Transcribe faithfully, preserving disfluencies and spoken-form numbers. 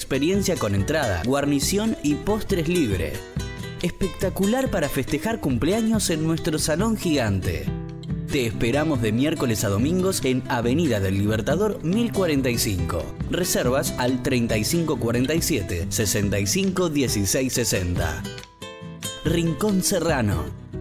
experiencia con entrada, guarnición y postres libre. Espectacular para festejar cumpleaños en nuestro salón gigante. Te esperamos de miércoles a domingos en Avenida del Libertador mil cuarenta y cinco. Reservas al treinta y cinco cuarenta y siete, sesenta y cinco dieciséis sesenta. Rincón Serrano.